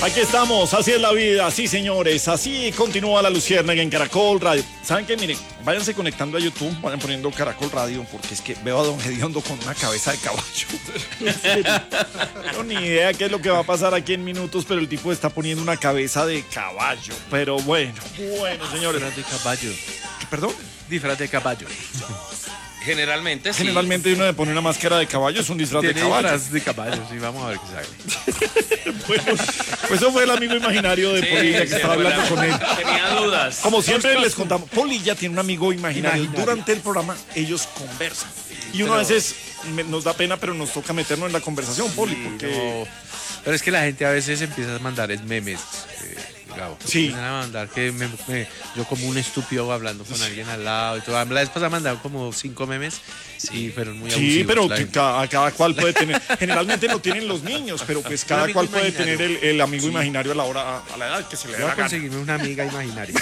Aquí estamos, así es la vida, sí señores, así continúa la Luciérnaga en Caracol Radio. ¿Saben qué? Miren, váyanse conectando a YouTube, vayan poniendo Caracol Radio, porque es que veo a don Gediondo con una cabeza de caballo. No tengo ni idea qué es lo que va a pasar aquí en minutos, pero el tipo está poniendo una cabeza de caballo. Pero bueno, señores. Disfraz de caballo. ¿Perdón? Disfraz de caballo. Generalmente sí. Generalmente uno le pone una máscara de caballo, es un disfraz de caballo. Disfraz de caballo, sí, vamos a ver qué sale. Bueno, pues eso fue el amigo imaginario de Polilla que estaba hablando con él. Tenía dudas. Como siempre les contamos, Polilla tiene un amigo imaginario. Durante el programa ellos conversan. Y uno a veces nos da pena, pero nos toca meternos en la conversación, Poli, porque... No. Pero es que la gente a veces empieza a mandar memes, Gabo. Sí. Empiezan a mandar que yo como un estúpido hablando con alguien al lado y todo. La vez pasada mandaron como 5 memes y fueron muy abusivos. Sí, pero la que gente. cada cual puede tener. Generalmente lo tienen los niños, pero pues cada amigo cual puede imaginario. tener el amigo imaginario a la edad que se le Yo dé voy la a gana. conseguirme una amiga imaginaria.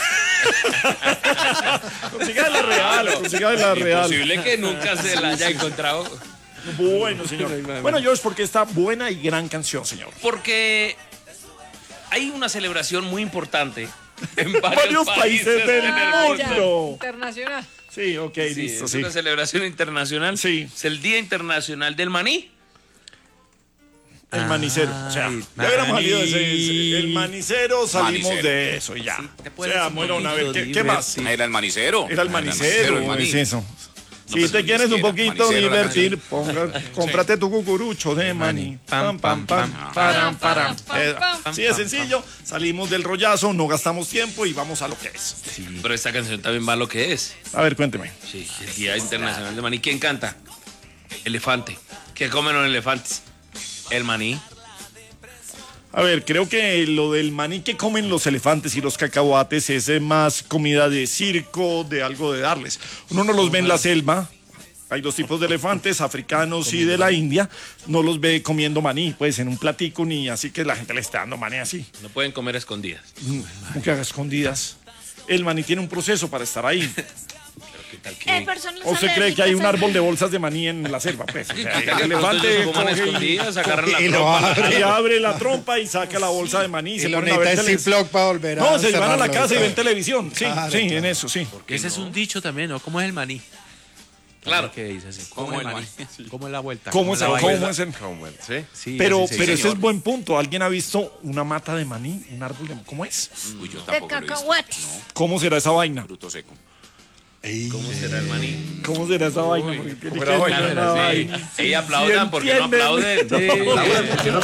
Consiga de la real, consiga de la real. Imposible que nunca se la haya encontrado. Bueno, señor. Bueno, George, porque esta buena y gran canción, señor. Porque hay una celebración muy importante en Varios países del en el mundo. Internacional. Sí, ok, Sí, listo, es sí. una celebración internacional. Sí. Es el Día Internacional del Maní. El manicero. O sea, Ay, ya hubiéramos maní. salido de ese. El manicero, salimos Manicero. de eso y ya. te O puedes sea, un fueron a ver, poquito ¿qué más? divertir. Era el manicero. Era el manicero, el maní. es eso. Si pues, te ni quieres un siquiera, poquito manicero, la divertir, cómprate tu cucurucho de maní. Pam, pam, pam, param, param. Así de sencillo, salimos del rollazo, no gastamos tiempo y vamos a lo que es. Pero esta canción también va a lo que es. A ver, cuénteme. Sí, el Día Internacional del Maní. ¿Quién canta? Elefante. ¿Qué comen los elefantes? El maní. A ver, creo que lo del maní que comen los elefantes y los cacahuates es más comida de circo, de algo de darles. Uno no los ve en la selva. Hay dos tipos de elefantes, africanos y de la India. No los ve comiendo maní, pues en un platico ni así que la gente le está dando maní así. No pueden comer escondidas. Como que haga escondidas. El maní tiene un proceso para estar ahí. ¿Qué tal que ¿O se cree que hay un árbol de bolsas de maní en la selva? Pues, o sea, el elefante coman coge escondidas, agarran la y lo trompa? y abre la trompa y saca la bolsa de maní. Y se lo ponen a ver necesita el televisión. Ziploc para volver a No, se van a la cerrarlo. casa y ven televisión. Sí, Claro, sí, claro. en eso, sí. Ese es un dicho también, ¿no? ¿Cómo es el maní? Claro. Que dice así. ¿Cómo ¿Cómo el el maní? maní? ¿Cómo es la vuelta? ¿Cómo es la el- vaina? cómo es el- ¿Sí? Sí, Pero, así se pero dice. ese es buen punto. ¿Alguien ha visto una mata de maní? ¿Un árbol de cómo es? Uy, yo De tampoco lo he visto. cacahuates. ¿Cómo será esa vaina? Fruto seco. ¿Cómo será el maní? ¿Cómo será esa vaina? Porque tiene que era ser vaina, una sí. vaina. Ey, aplaudan, ¿por qué no entienden. aplauden?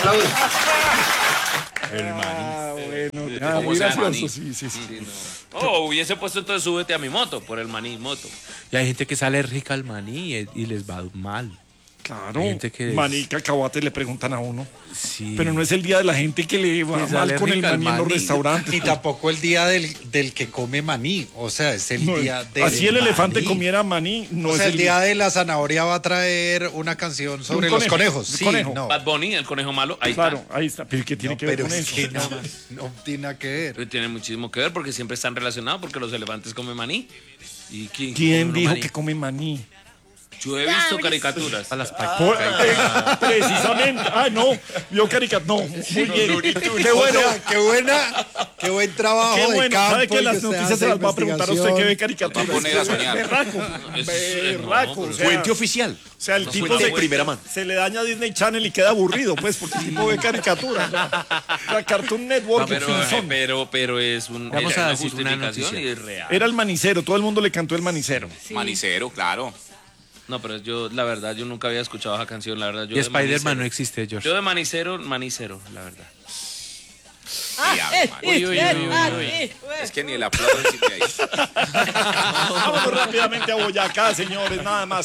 Ah, bueno, ¿Cómo muy sea el gracioso, maní? sí, sí, sí. Oh, hubiese puesto entonces súbete a mi moto, por el maní moto. Y hay gente que sale rica al maní y les va mal. Claro, Hay gente que es- maní y cacahuate le preguntan a uno. Sí. Pero no es el día de la gente que le va Que sale mal con el rica el maní en los maní. restaurantes. Ni tampoco el día del que come maní. O sea, es el No, día de. así el elefante comiera maní, no O es sea, el el día de la zanahoria va a traer una canción sobre los conejo, conejos. un Sí, conejo. no. Bad Bunny, el conejo malo, ahí Claro, está. ahí está. Pero ¿qué tiene No, que ver pero con es eso? que no tiene nada que ver. Pero tiene muchísimo que ver porque siempre están relacionados porque los elefantes comen maní. ¿Y quién ¿Quién come dijo maní? que come maní? Yo he visto caricaturas. A las Precisamente. Ah, no. Vio caricatura. No, muy bien. Qué bueno. O sea, qué buen trabajo Qué de bueno. campo. ¿Sabe que y las usted noticias hace se las va a preguntar a usted que ve investigación. caricaturas? Va a poner a soñar. Berraco. Berraco. O sea, Fuente oficial. o sea, el tipo fuente de primera mano. se le daña a Disney Channel y queda aburrido, pues, porque el tipo ve caricaturas. La Cartoon Network. No, Simpson. pero es un Vamos es a una decir una justificación noticia. y es real. Era el manicero. Todo el mundo le cantó el manicero. Manicero, claro. No, pero yo, la verdad, yo nunca había escuchado esa canción, la verdad. Yo Y de Spider-Man no manicero- existe, George. Yo de manicero, la verdad. Sí, Ave María. Es que ni el aplauso existe ahí. Vámonos rápidamente a Boyacá, señores. Nada más.